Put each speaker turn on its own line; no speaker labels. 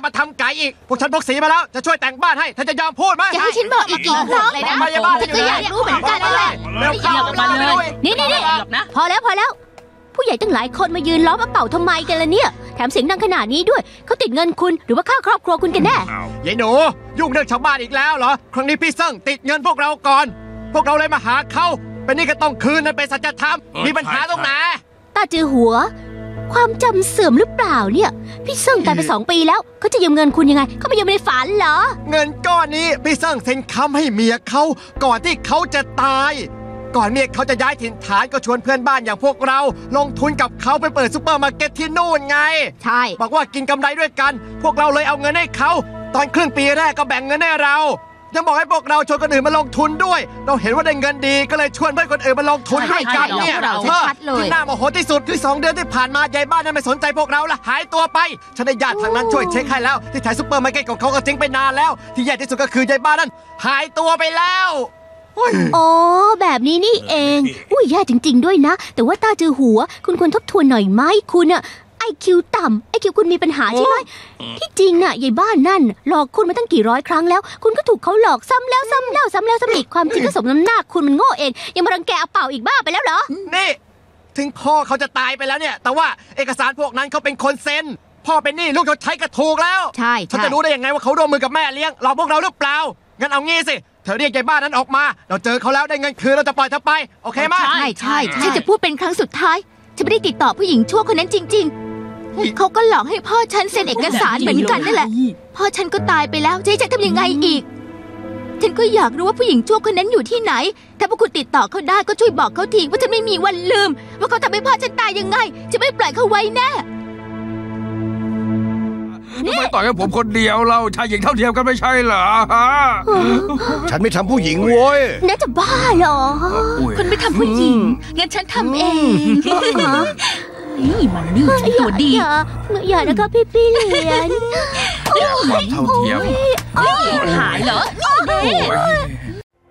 มาทำไก่อีกพวกฉันพกสีมาแล้วจะช่วยแต่งบ้านให้เธอจะยอมพูดไหม
จะให้ฉันบอกอีกกี่ครั้งเลยนะฉันก็อยากรู้เหมือนกันนั่นแหละนี่พอแล้วผู้ใหญ่ตั้งหลายคนมายืนล้อมอาเป่าทำไมกันล่ะเนี่ยแถมเสียงดังขนาดนี้ด้วยเขาติดเงินคุณหรือว่าค่าครอบครัวคุณกันแน่
ยายหนูยุ่งเรื่องชาวบ้านอีกแล้วเหรอครั้งนี้พี่เซิ่งติดเงินพวกเราก่อนพวกเราเลยมาหาเขาเป็นนี่ก็ต้องคืนนั่นเป็นสัจธรรมมีปัญหาตรงไหน
ตาจือหัวความจำเสื่อมหรือเปล่าเนี่ยพี่เซิ่งตายไป2 ปีแล้วเขาจะยืมเงินคุณยังไงเขาไปยืมในฝันเหรอ
เงินก้อนนี้พี่เซิ่งเซ็นค้ำให้เมียเขาก่อนที่เขาจะตายก่อนเมียเขาจะย้ายถิ่นฐานก็ชวนเพื่อนบ้านอย่างพวกเราลงทุนกับเขาไปเปิดซุปเปอร์มาร์เก็ตที่นู่นไง
ใช่
บอกว่ากินกำไรด้วยกันพวกเราเลยเอาเงินให้เขาตอนครึ่งปีแรกก็แบ่งเงินให้เรายังบอกให้พวกเราชวนคนอื่นมาลงทุนด้วยเราเห็นว่าได้เงินดีก็เลยชวนเพื่อนคนอื่นมาลงทุนด้วยกันเนี่ยที่น่าโมโหที่สุดคือ2 เดือนที่ผ่านมายายบ้านนั้นไม่สนใจพวกเราละหายตัวไปฉันได้ญาติทางนั้นช่วยเช็คให้แล้วที่ถ่ายซุปเปอร์มาร์เก็ตของเขาก็เจ๊งไปนานแล้วที่แย่ที่สุดก็คือยายบ้านนั้นหายตัวไปแล้ว
อ๋อแบบนี้นี่เองอุ้ยแย่จริงๆด้วยนะแต่ว่าตาจือหัวคุณควรทบทวนหน่อยไหมคุณอะIQ ต่ำ IQ คุณมีปัญหาใช่ไหมที่จริงน่ะยายบ้านนั่นหลอกคุณมาตั้งกี่ร้อยครั้งแล้วคุณก็ถูกเขาหลอกซ้ำแล้วซ้ำอีกความจริงก็สมน้ำหน้าคุณมันโง่เองยังมารังแกเอาเป่าอีกบ้าไปแล้วเหรอ
นี่ถึงพ่อเขาจะตายไปแล้วเนี่ยแต่ว่าเอกสารพวกนั้นเขาเป็นคนเซ็นพ่อเป็นหนี้ลูกเขาใช้ก็ถูกแล้ว
ใช่
ฉันจะรู้ได้ยังไงว่าเขาร่วมมือกับแม่เลี้ยงหลอกพวกเราหรือเปล่างั้นเอางี้สิเธอเรียกยายบ้านนั้นออกมาเราเจอเขาแล้วได้เงินคืนเราจะปล่อยเธอไปโอเคไหม
ใช่ฉันจะพูดเป็นครั้งสุดท้ายฉันไม่ได้ติดต่อผู้หญิงชั่วคนนั้นจริงๆเขาก็หลอกให้พ่อฉันเซ็นเอกสารเหมือนกันนั่นแหละพ่อฉันก็ตายไปแล้วจะให้ฉันทำยังไงอีกฉันก็อยากรู้ว่าผู้หญิงชั่วคนนั้นอยู่ที่ไหนถ้าพวกคุณติดต่อเขาได้ก็ช่วยบอกเขาทีว่าฉันไม่มีวันลืมว่าเขาทำให้พ่อฉันตายยังไงจะไม่ปล่อยเขาไว้แน่
ทำไมต่อยให้ผมคนเดียวเราชายหญิงเท่าเทียมกันไม่ใช่เหรอฮะ
ฉันไม่ทำผู้หญิงโว้ย
น่าจะบ้าเหรอ
คุณไม่ทำผู้หญิงงั้นฉันทำเองนี่มันนี่ฉันตัวดี
อย่านะคะพี่เหรียญ
ความเท่าเทียม
หายเหรอ